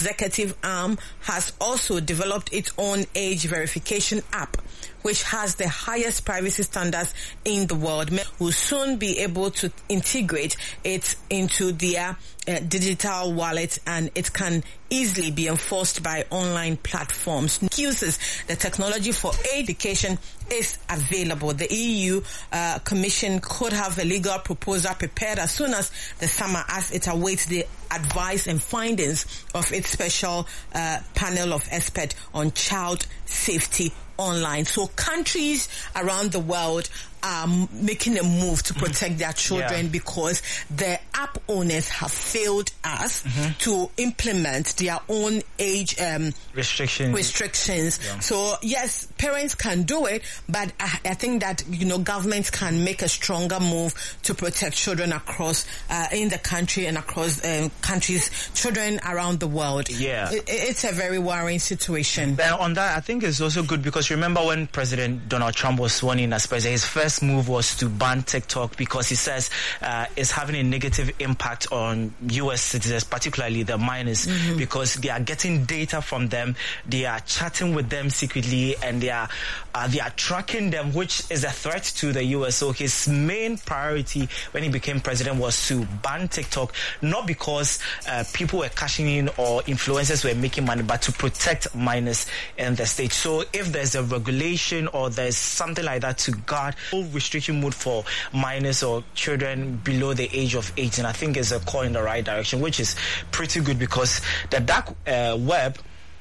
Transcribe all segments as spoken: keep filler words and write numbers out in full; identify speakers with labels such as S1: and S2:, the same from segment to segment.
S1: executive arm has also developed its own age verification app, which has the highest privacy standards in the world. Will soon be able to integrate it into their uh, digital wallet, and it can easily be enforced by online platforms. Uses the technology for education is available. The E U uh, Commission could have a legal proposal prepared as soon as the summer, as it awaits the advice and findings of its special uh, panel of experts on child safety online. So countries around the world are making a move to protect their children, yeah, because the app owners have failed us mm-hmm. to implement their own age um,
S2: restrictions.
S1: restrictions. Yeah. So yes, parents can do it, but I, I think that, you know, governments can make a stronger move to protect children across uh, in the country and across uh, countries, children around the world.
S2: Yeah,
S1: it, it's a very worrying situation.
S2: But on that, I think it's also good because remember when President Donald Trump was sworn in as president, his first move was to ban TikTok because he says uh, it's having a negative impact on U S citizens, particularly the minors, mm-hmm. because they are getting data from them, they are chatting with them secretly, and they are uh, they are tracking them, which is a threat to the U S. So his main priority when he became president was to ban TikTok, not because uh, people were cashing in or influencers were making money, but to protect minors in the state. So if there's a regulation or there's something like that to guard restriction mode for minors or children below the age of eighteen, I think is a call in the right direction, which is pretty good because the dark uh, web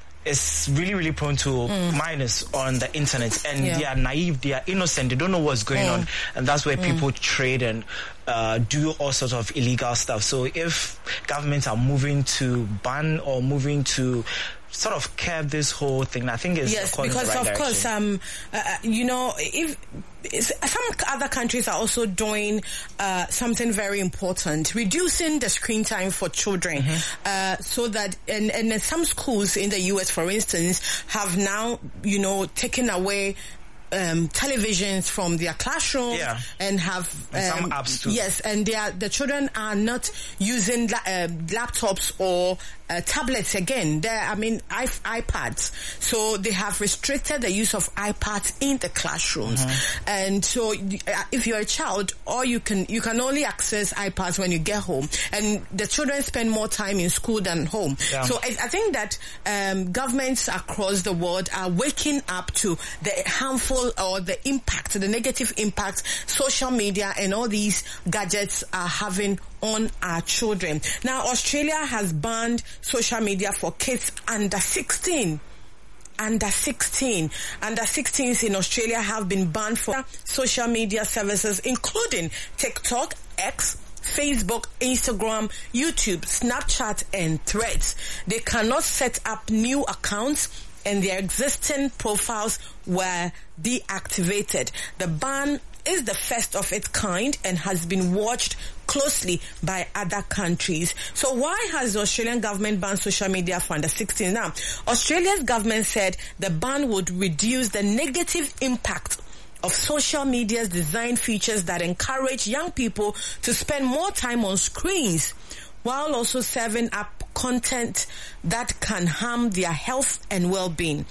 S2: is really, really prone to mm. minors on the internet, and yeah. they are naive, they are innocent, they don't know what's going mm. on, and that's where mm. people trade and uh, do all sorts of illegal stuff. So if governments are moving to ban or moving to sort of curb this whole thing, I think it's
S1: yes, because
S2: right
S1: of
S2: direction.
S1: course, um, uh, you know, if some other countries are also doing uh, something very important, reducing the screen time for children, mm-hmm. uh, so that and and some schools in the U S, for instance, have now, you know, taken away Um, televisions from their classrooms, yeah. and have um,
S2: and some apps too.
S1: Yes, and they are, the children are not using la- uh, laptops or uh, tablets again. They're, I mean, I- iPads. So they have restricted the use of iPads in the classrooms. Mm-hmm. And so, uh, if you're a child, or you can you can only access iPads when you get home, and the children spend more time in school than home. Yeah. So I, I think that um, governments across the world are waking up to the harmful or the impact, the negative impact social media and all these gadgets are having on our children. Now, Australia has banned social media for kids under sixteen. Under sixteen. Under sixteens in Australia have been banned for social media services, including TikTok, X, Facebook, Instagram, YouTube, Snapchat, and Threads. They cannot set up new accounts, and their existing profiles were deactivated. The ban is the first of its kind and has been watched closely by other countries. So why has the Australian government banned social media for under sixteen? Now, Australia's government said the ban would reduce the negative impact of social media's design features that encourage young people to spend more time on screens, while also serving up content that can harm their health and well-being.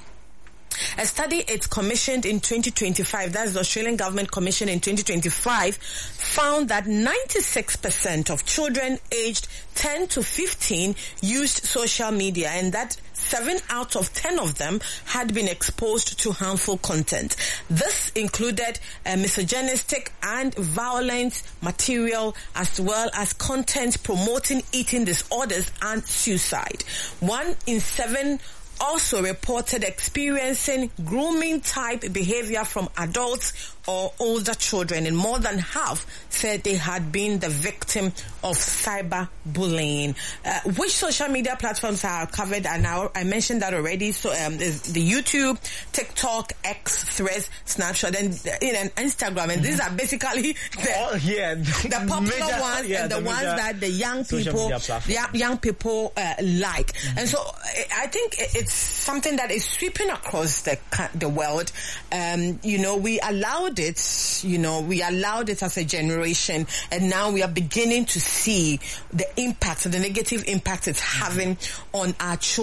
S1: A study it commissioned in twenty twenty-five, that's the Australian government commissioned in twenty twenty-five, found that ninety-six percent of children aged ten to fifteen used social media, and that seven out of ten of them had been exposed to harmful content. This included uh, misogynistic and violent material, as well as content promoting eating disorders and suicide. One in seven also reported experiencing grooming type behavior from adults or older children, and more than half said they had been the victim of cyber bullying. Uh, which social media platforms are covered? And now I mentioned that already. So um, there's the YouTube, TikTok, X, Threads, Snapchat, and, uh, and Instagram. And mm-hmm. these are basically the,
S2: oh, yeah,
S1: the popular major, ones yeah, and the, the ones that the young people, the young people uh, like. Mm-hmm. And so I think it's something that is sweeping across the the world. Um, you know, we allowed it, you know, we allowed it as a generation, and now we are beginning to see the impact, the negative impact it's having on our children.